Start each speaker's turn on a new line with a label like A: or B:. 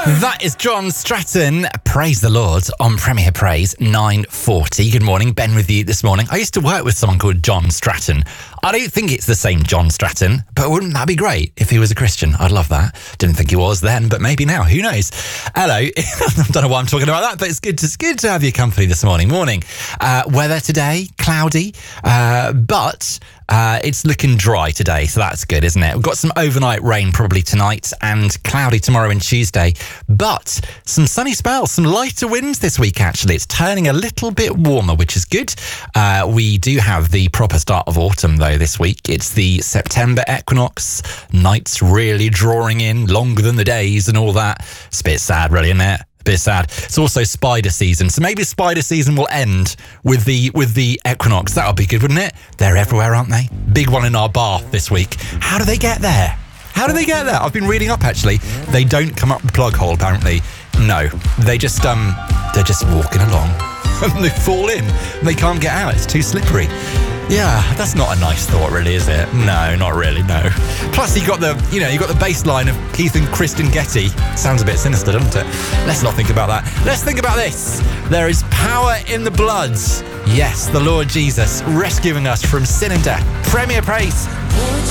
A: That is John Stratton. Praise the Lord on Premier Praise 9:40. Good morning, Ben with you this morning. I used to work with someone called John Stratton. I don't think it's the same John Stratton, but wouldn't that be great if he was a Christian? I'd love that. Didn't think he was then, but maybe now. Who knows? Hello. I don't know why I'm talking about that, but it's good to have your company this morning. Weather today, cloudy, but it's looking dry today, so that's good, isn't it? We've got some overnight rain probably tonight and cloudy tomorrow and Tuesday, but some sunny spells, some lighter winds this week, actually. It's turning a little bit warmer, which is good. We do have the proper start of autumn, though, this week. It's the September equinox. Nights really drawing in, longer than the days and all that. It's a bit sad, really, isn't it? A bit sad. It's also spider season, so maybe spider season will end with the equinox. That'll be good, wouldn't it? They're everywhere, aren't they? Big one in our bath this week. How do they get there? I've been reading up, actually. They don't come up the plug hole, apparently. No, they're just walking along and they fall in and they can't get out. It's too slippery. Yeah, that's not a nice thought, really, is it? No, not really, no. Plus, you got the bass line of Keith and Kristen Getty. Sounds a bit sinister, doesn't it? Let's not think about that. Let's think about this. There is power in the blood. Yes, the Lord Jesus rescuing us from sin and death. Premier Praise.